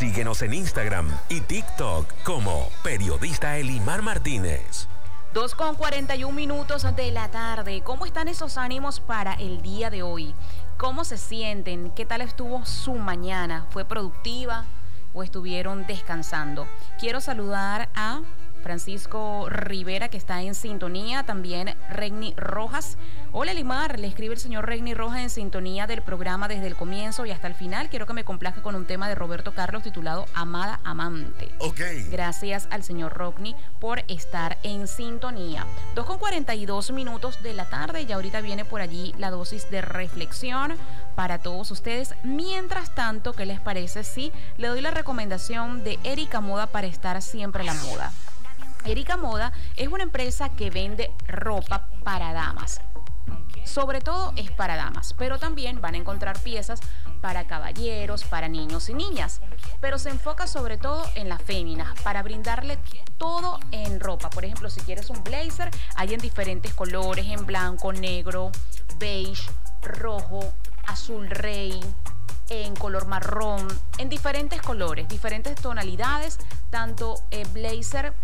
Síguenos en Instagram y TikTok como Periodista Elimar Martínez. 2:41 de la tarde. ¿Cómo están esos ánimos para el día de hoy? ¿Cómo se sienten? ¿Qué tal estuvo su mañana? ¿Fue productiva o estuvieron descansando? Quiero saludar a Francisco Rivera, que está en sintonía, también Regni Rojas. Hola Elimar, le escribe el señor Regni Rojas en sintonía del programa desde el comienzo y hasta el final. Quiero que me complazca con un tema de Roberto Carlos titulado Amada Amante. Ok. Gracias al señor Rodney por estar en sintonía. 2:42 de la tarde y ahorita viene por allí la dosis de reflexión para todos ustedes. Mientras tanto, ¿qué les parece si le doy la recomendación de Erika Moda para estar siempre a la moda? Erika Moda es una empresa que vende ropa para damas. Sobre todo es para damas, pero también van a encontrar piezas para caballeros, para niños y niñas. Pero se enfoca sobre todo en las féminas, para brindarle todo en ropa. Por ejemplo, si quieres un blazer, hay en diferentes colores, en blanco, negro, beige, rojo, azul rey, en color marrón, en diferentes colores, diferentes tonalidades, tanto blazer,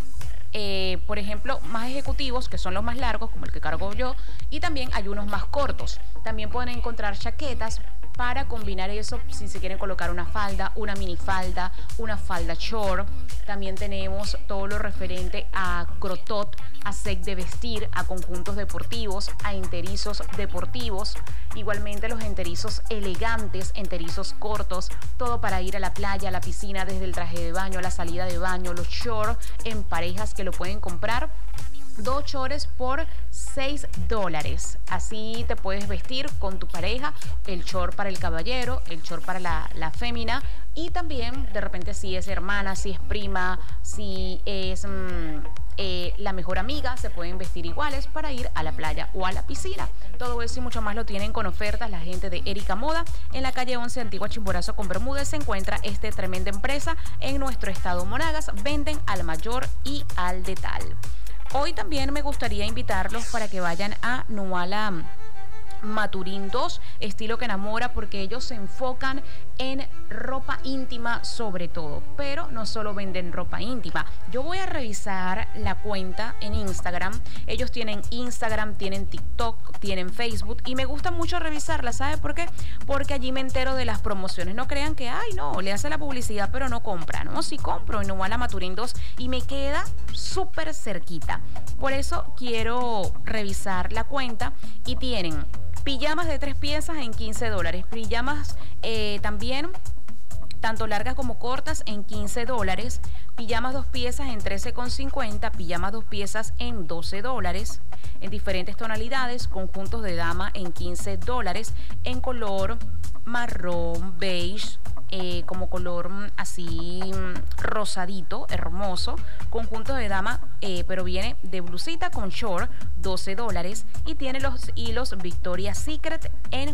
por ejemplo, más ejecutivos, que son los más largos, como el que cargo yo, y también hay unos más cortos. También pueden encontrar chaquetas para combinar eso, si se quieren colocar una falda, una minifalda, una falda short. También tenemos todo lo referente a crotot, a set de vestir, a conjuntos deportivos, a enterizos deportivos. Igualmente los enterizos elegantes, enterizos cortos, todo para ir a la playa, a la piscina, desde el traje de baño, a la salida de baño, los shorts en parejas que lo pueden comprar. 2 shorts por $6. Así te puedes vestir con tu pareja, el short para el caballero, el short para la fémina, y también de repente si es hermana, si es prima, si es la mejor amiga, se pueden vestir iguales para ir a la playa o a la piscina. Todo eso y mucho más lo tienen con ofertas la gente de Erika Moda. En la calle 11 Antigua Chimborazo con Bermúdez se encuentra esta tremenda empresa en nuestro estado Monagas. Venden al mayor y al detal. Hoy también me gustaría invitarlos para que vayan a Nuala Maturín 2, estilo que enamora, porque ellos se enfocan en ropa íntima sobre todo, pero no solo venden ropa íntima. Yo voy a revisar la cuenta en Instagram. Ellos tienen Instagram, tienen TikTok, tienen Facebook y me gusta mucho revisarla. ¿Sabe por qué? Porque allí me entero de las promociones. No crean que, ay no, le hace la publicidad pero no compra. No, sí compro en Nuala Maturín 2 y me queda súper cerquita. Por eso quiero revisar la cuenta y tienen pijamas de 3 piezas en $15. Pijamas también, tanto largas como cortas, en $15. Pijamas 2 piezas en $13,50. Pijamas 2 piezas en $12. En diferentes tonalidades, conjuntos de dama en $15. En color marrón, beige, como color así rosadito, hermoso. Conjunto de dama, pero viene de blusita con short, $12. Y tiene los hilos Victoria's Secret en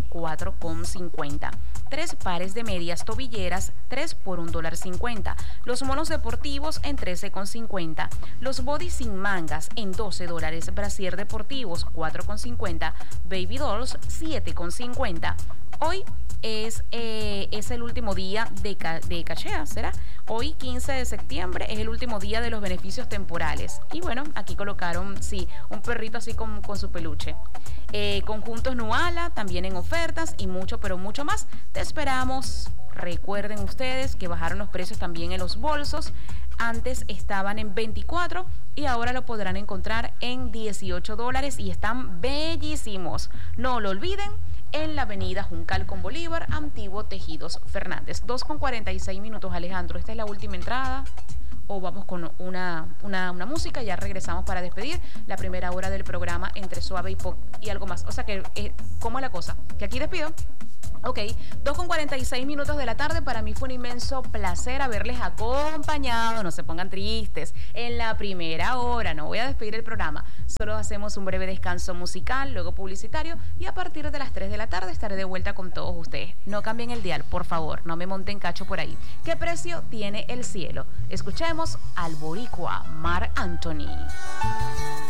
$4,50. 3 pares de medias tobilleras, 3 por $1.50. Los monos deportivos en $13,50. Los bodys sin mangas en $12. Brasier deportivos, $4,50. Baby dolls, $7,50. Hoy es el último día de Cachea, ¿será? Hoy, 15 de septiembre, es el último día de los beneficios temporales. Y bueno, aquí colocaron, sí, un perrito así con su peluche. Conjuntos Nuala, también en ofertas y mucho, pero mucho más. Te esperamos. Recuerden ustedes que bajaron los precios también en los bolsos. Antes estaban en $24 y ahora lo podrán encontrar en $18 y están bellísimos. No lo olviden. En la avenida Juncal con Bolívar, Antiguo Tejidos Fernández. 2:46, Alejandro. Esta es la última entrada. O vamos con una música y ya regresamos para despedir la primera hora del programa entre suave y pop y algo más. O sea que, ¿cómo es la cosa? Que aquí despido. Ok, 2:46 de la tarde. Para mí fue un inmenso placer haberles acompañado. No se pongan tristes. En la primera hora, no voy a despedir el programa. Solo hacemos un breve descanso musical, luego publicitario. Y a partir de las 3 de la tarde estaré de vuelta con todos ustedes. No cambien el dial, por favor. No me monten cacho por ahí. ¿Qué precio tiene el cielo? Escuchemos al boricua Marc Anthony.